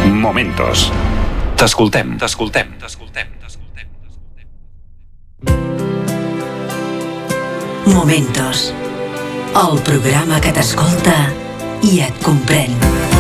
Momentos. T'escoltem. Momentos. El programa que t'escolta i et comprèn.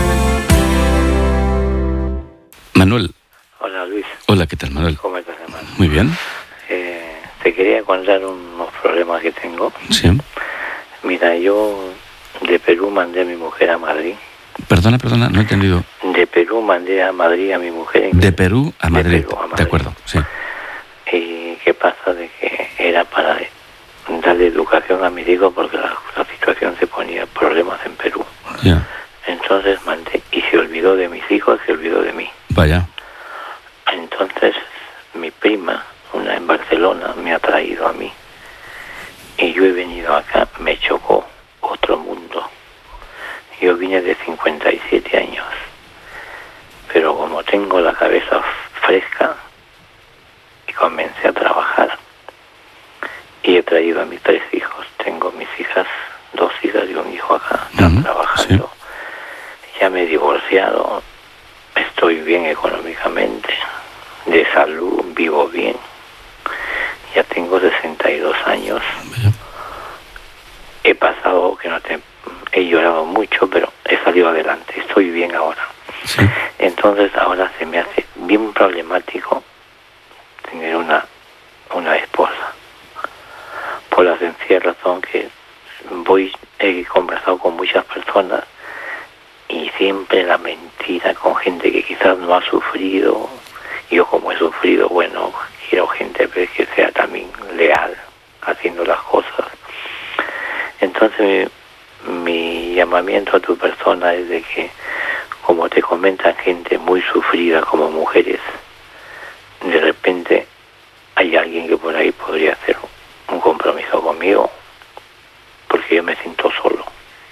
Manuel. Hola, Luis. Hola, ¿qué tal, Manuel? ¿Cómo estás, hermano? Muy bien. Te quería contar unos problemas que tengo. Sí. Mira, yo de Perú mandé a mi mujer a Madrid. Perdona, no he entendido. De Perú mandé a Madrid a mi mujer. De Perú a Madrid. De acuerdo, sí. ¿Y qué pasa? De que era para darle educación a mis hijos porque la situación se ponía problemas en Perú. Ya. Entonces mandé y se olvidó de mis hijos, se olvidó de mí. Vaya. Entonces mi prima, una en Barcelona, me ha traído a mí. Y yo he venido acá, me chocó otro mundo. Yo vine de 57 años. Pero como tengo la cabeza fresca, y comencé a trabajar. Y he traído a mis 3 hijos. Tengo mis hijas, 2 hijas y un hijo acá. Están trabajando. Sí. Ya me he divorciado. Estoy bien económicamente. De salud, vivo bien. Ya tengo 62 años. Vaya. He pasado, he llorado mucho, pero he salido adelante. Estoy bien ahora. Sí. Entonces ahora se me hace bien problemático tener una esposa. Por la sencilla razón que he conversado con muchas personas y siempre la mentira con gente que quizás no ha sufrido. Yo como he sufrido, bueno, quiero gente que sea también leal haciendo las cosas. Entonces mi llamamiento a tu persona es de que, como te comentan gente muy sufrida como mujeres, de repente hay alguien que por ahí podría hacer un compromiso conmigo, porque yo me siento solo.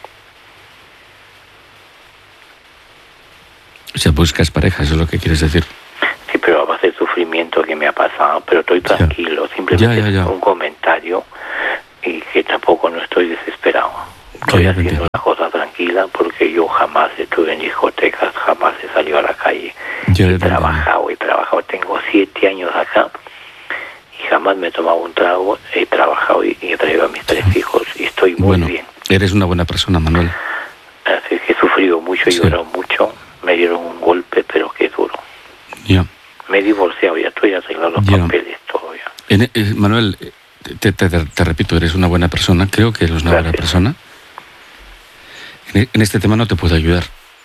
O sea, buscas pareja, eso es lo que quieres decir. Sí, pero a base de sufrimiento que me ha pasado, pero estoy tranquilo, simplemente Ya. un comentario y que tampoco no estoy desesperado. Estoy haciendo una cosa tranquila porque yo jamás estuve en discotecas, jamás he salido a la calle. He trabajado, tengo 7 años acá y jamás me he tomado un trago, he trabajado y he traído a mis 3 hijos y estoy muy bien. Eres una buena persona, Manuel. Así que he sufrido mucho, he llorado mucho, me dieron un golpe, pero qué duro. Ya. Me he divorciado, ya estoy arreglando los papeles, todo ya. Manuel, te repito, eres una buena persona, creo que eres una buena persona. En este tema no te puedo ayudar.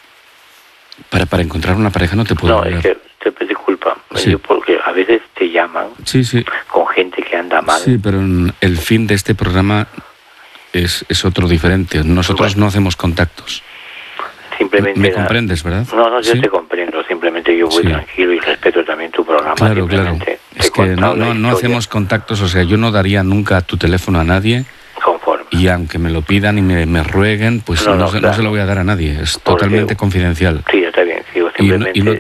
Para encontrar una pareja no te puedo ayudar. No, es que te disculpa, porque a veces te llaman con gente que anda mal. Sí, pero el fin de este programa es otro diferente. Nosotros no hacemos contactos. Simplemente ¿Me comprendes, verdad? No, yo te comprendo. Simplemente yo voy tranquilo y respeto también tu programa. Claro. Es que no hacemos contactos, o sea, yo no daría nunca tu teléfono a nadie. Conforme. Y aunque me lo pidan y me rueguen, pues no se lo voy a dar a nadie. Es totalmente confidencial. Sí, está bien. Sigo simplemente...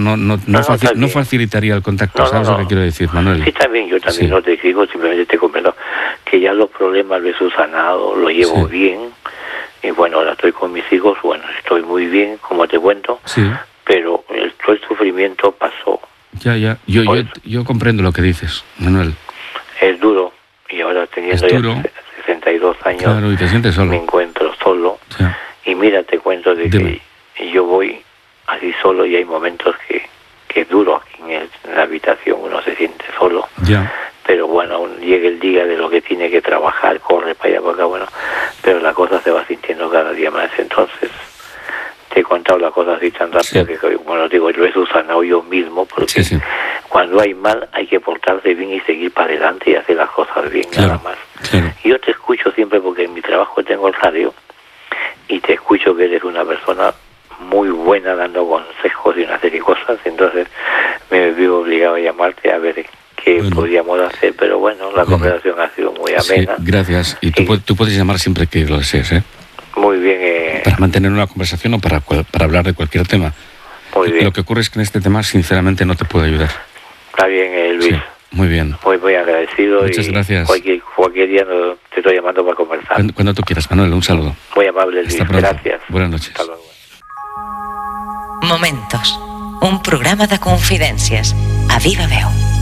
No facilitaría el contacto, ¿sabes lo que quiero decir, Manuel? Sí, está bien. Yo también no te digo, simplemente te comprendo que ya los problemas los he subsanado, lo llevo bien. Y bueno, ahora estoy con mis hijos, bueno, estoy muy bien, como te cuento, pero todo el sufrimiento pasó. Ya, yo comprendo lo que dices, Manuel. Es duro, y ahora teniendo ya 62 años, claro, y te sientes solo. Me encuentro solo, y mira, te cuento de que yo voy así solo y hay momentos que es duro aquí en la habitación, uno se siente solo. Ya. Pero bueno, llega el día de lo que tiene que trabajar, corre para allá, para acá, bueno, pero la cosa se va sintiendo cada día más. Entonces, te he contado la cosa así tan rápida que, bueno, digo, lo he subsanado yo mismo, porque cuando hay mal hay que portarse bien y seguir para adelante y hacer las cosas bien, nada más. Y yo te escucho siempre porque en mi trabajo tengo el radio y te escucho que eres una persona muy buena dando consejos y una serie de cosas, entonces me veo obligado a llamarte a ver qué podíamos hacer, pero bueno, la conversación ha sido muy amena. Sí, gracias. Y tú puedes llamar siempre que lo desees, ¿eh? Muy bien. Para mantener una conversación o para hablar de cualquier tema. Muy bien. Lo que ocurre es que en este tema, sinceramente, no te puedo ayudar. Está bien, Luis. Sí, muy bien. Muy agradecido. Muchas gracias. Cualquier día te estoy llamando para conversar. Cuando tú quieras, Manuel, un saludo. Muy amable, Luis. Hasta pronto. Gracias. Buenas noches. Hasta luego. Momentos. un programa de confidències a viva veu.